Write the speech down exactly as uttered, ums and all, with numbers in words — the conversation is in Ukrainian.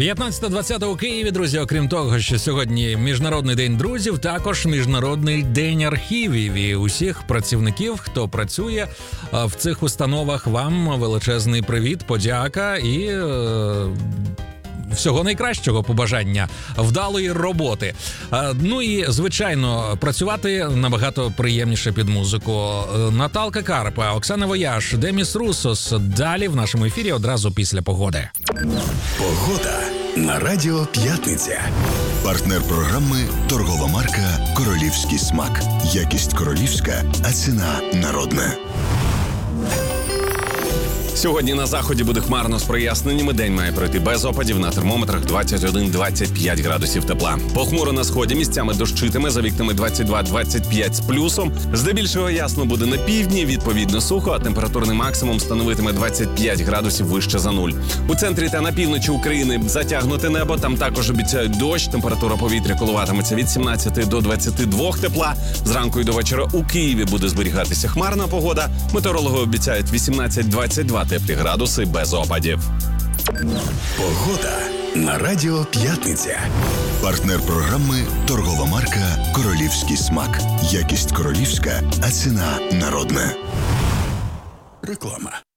п'ятнадцяте двадцяте у Києві, друзі. Окрім того, що сьогодні Міжнародний день друзів, також Міжнародний день архівів. І усіх працівників, хто працює в цих установах, вам величезний привіт, подяка і е, всього найкращого побажання, вдалої роботи. Е, ну і, звичайно, працювати набагато приємніше під музику. Наталка Карпа, Оксана Вояж, Деміс Русос. Далі в нашому ефірі одразу після погоди. Погода на Радіо П'ятниця. Партнер програми торгова марка «Королівський смак». Якість королівська, а ціна народна. Сьогодні на заході буде хмарно з проясненнями. День має пройти без опадів. На термометрах двадцять один - двадцять п'ять градусів тепла. Похмуро на сході, місцями дощитиме, за вікнами двадцять два - двадцять п'ять з плюсом. Здебільшого ясно буде на півдні, відповідно сухо, а температурний максимум становитиме двадцять п'ять градусів вище за нуль. У центрі та на півночі України затягнуте небо, там також обіцяють дощ. Температура повітря коливатиметься від сімнадцяти до двадцяти двох тепла. Зранку і до вечора у Києві буде зберігатися хмарна погода. Метеорологи обіцяють вісімнадцять - двадцять два теплі градуси без опадів. Погода на Радіо П'ятниця. Партнер програми торгова марка «Королівський смак». Якість королівська, а ціна народна. Реклама.